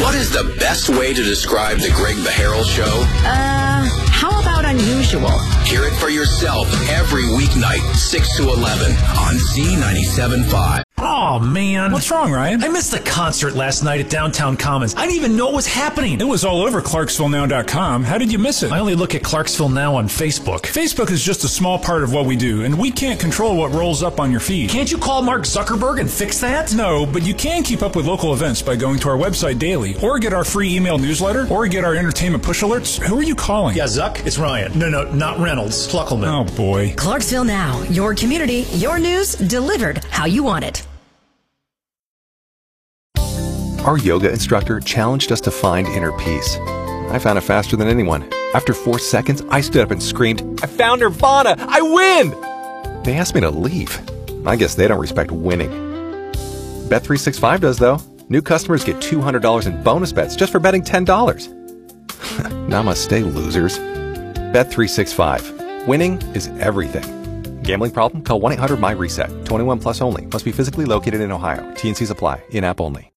What is the best way to describe the Greg Beharrell Show? How about unusual? Hear it for yourself every weeknight, 6 to 11 on Z97.5. Oh, man. What's wrong, Ryan? I missed the concert last night at Downtown Commons. I didn't even know what was happening. It was all over ClarksvilleNow.com. How did you miss it? I only look at Clarksville Now on Facebook. Facebook is just a small part of what we do, and we can't control what rolls up on your feed. Can't you call Mark Zuckerberg and fix that? No, but you can keep up with local events by going to our website daily, or get our free email newsletter, or get our entertainment push alerts. Who are you calling? Yeah, Zuck, it's Ryan. No, not Reynolds. Pluckelman. Oh, boy. Clarksville Now, your community, your news, delivered how you want it. Our yoga instructor challenged us to find inner peace. I found it faster than anyone. After 4 seconds, I stood up and screamed, "I found Nirvana! I win!" They asked me to leave. I guess they don't respect winning. Bet365 does, though. New customers get $200 in bonus bets just for betting $10. Namaste, losers. Bet365. Winning is everything. Gambling problem? Call 1-800-MY-RESET. 21 plus only. Must be physically located in Ohio. T&Cs apply. In-app only.